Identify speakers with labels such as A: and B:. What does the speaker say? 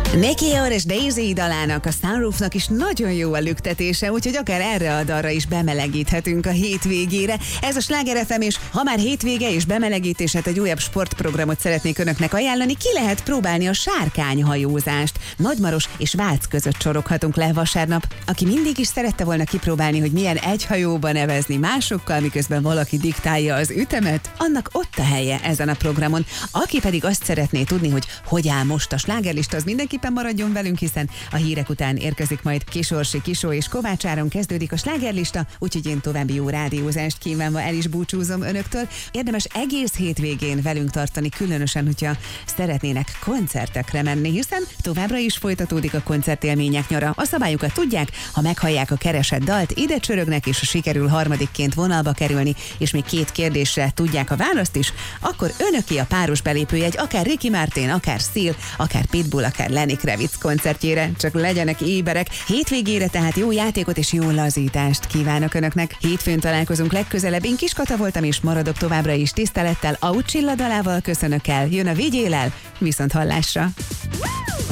A: Nicky Orr és Daisy dalának, a Sunroofnak is nagyon jó a lüktetése, úgyhogy akár erre a dalra is bemelegíthetünk a hétvégére. Ez a Sláger FM, és ha már hétvége és bemelegítés, hát egy újabb sportprogramot szeretnék önöknek ajánlani. Ki lehet próbálni a sárkányhajózást. Nagymaros és Vác között csoroghatunk le vasárnap. Aki mindig is szerette volna kipróbálni, hogy milyen egy hajóban nevezni másokkal, miközben valaki diktálja az ütemet, annak ott a helye ezen a programon. Aki pedig azt szeretné tudni, hogy áll most a slágerlista, az mindenképpen maradjon velünk, hiszen a hírek után érkezik majd Kisorsi Kisó és Kovács Áron, kezdődik a slágerlista, úgyhogy én további jó rádiózást kívánva el is búcsúzom önöktől. Érdemes egész hétvégén velünk tartani, különösen, hogyha szeretnének koncertekre menni, hiszen továbbra is folytatódik a koncertélmények nyara. A szabályokat tudják, ha meghallják a keresett dalt, ide csörögnek, és sikerül harmadikként vonalba kerülni, és még 2 kérdésre tudják a választ is, akkor önöké a páros belépőjegy, akár Ricky Martin, akár Seal, akár Pitbull, akár Lenny Kravitz koncertjére, csak legyenek éberek. Hétvégére tehát jó játékot és jó lazítást kívánok önöknek. Hétfőn találkozunk legközelebb. Én Kis Kata voltam, és maradok továbbra is tisztelettel. Aucsilla dalával köszönök el. Jön a Vigyél el, viszont hallásra.